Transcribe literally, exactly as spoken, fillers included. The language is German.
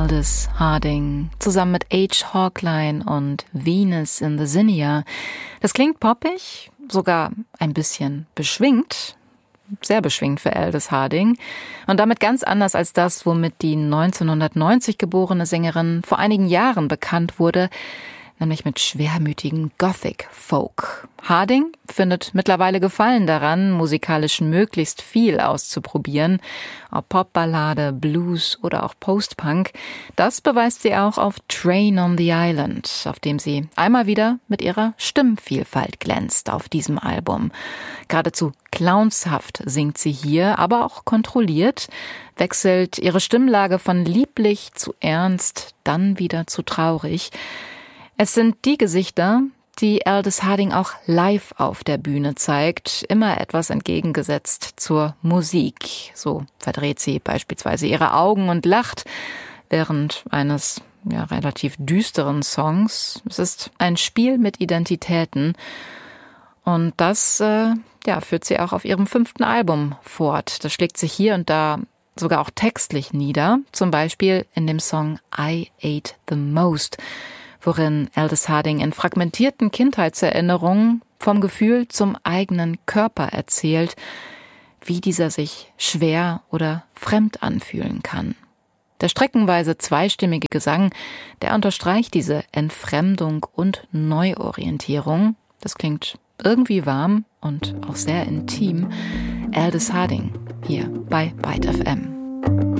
Aldous Harding zusammen mit H. Hawkline und Venus in the Zinnia. Das klingt poppig, sogar ein bisschen beschwingt, sehr beschwingt für Aldous Harding und damit ganz anders als das, womit die neunzehnhundertneunzig geborene Sängerin vor einigen Jahren bekannt wurde, nämlich mit schwermütigen Gothic Folk. Harding findet mittlerweile Gefallen daran, musikalisch möglichst viel auszuprobieren, ob Popballade, Blues oder auch Postpunk. Das beweist sie auch auf Train on the Island, auf dem sie einmal wieder mit ihrer Stimmvielfalt glänzt auf diesem Album. Geradezu clownshaft singt sie hier, aber auch kontrolliert, wechselt ihre Stimmlage von lieblich zu ernst, dann wieder zu traurig. Es sind die Gesichter, die Aldous Harding auch live auf der Bühne zeigt, immer etwas entgegengesetzt zur Musik. So verdreht sie beispielsweise ihre Augen und lacht während eines ja, relativ düsteren Songs. Es ist ein Spiel mit Identitäten und das äh, ja, führt sie auch auf ihrem fünften Album fort. Das schlägt sich hier und da sogar auch textlich nieder, zum Beispiel in dem Song I Ate the Most, worin Aldous Harding in fragmentierten Kindheitserinnerungen vom Gefühl zum eigenen Körper erzählt, wie dieser sich schwer oder fremd anfühlen kann. Der streckenweise zweistimmige Gesang, der unterstreicht diese Entfremdung und Neuorientierung. Das klingt irgendwie warm und auch sehr intim. Aldous Harding hier bei Byte F M.